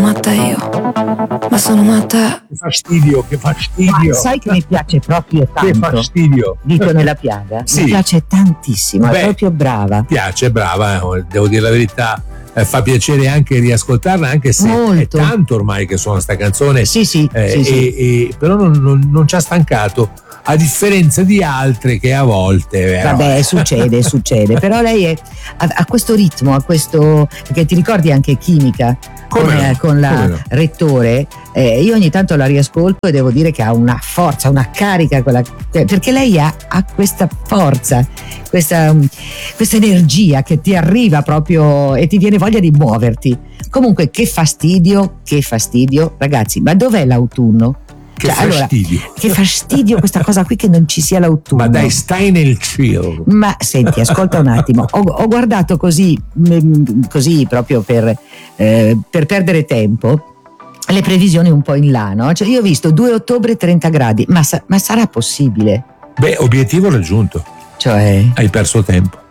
matta io, ma sono matta. Che fastidio. Ma sai che mi piace proprio tanto? Che fastidio. Dito nella piaga? Sì. Mi piace tantissimo, è proprio brava. Piace, brava, devo dire la verità. Fa piacere anche riascoltarla, anche se Molto. è tanto ormai che suona sta canzone. Sì. Però non ci ha stancato, a differenza di altre che a volte Vabbè, succede, però lei ha questo ritmo, ha questo, perché ti ricordi anche Chimica con la Rettore, io ogni tanto la riascolto e devo dire che ha una forza, una carica, perché lei ha questa forza, questa energia che ti arriva proprio e ti viene voglia di muoverti. Comunque che fastidio, ragazzi, ma dov'è l'autunno? Che fastidio. Allora, che fastidio questa cosa qui che non ci sia l'autunno. Ma dai, stai nel chill. Ma senti, ascolta un attimo, ho guardato così proprio per perdere tempo le previsioni un po' in là, no? Cioè io ho visto 2 ottobre 30 gradi, ma sarà possibile? Beh, obiettivo raggiunto. Cioè? Hai perso tempo.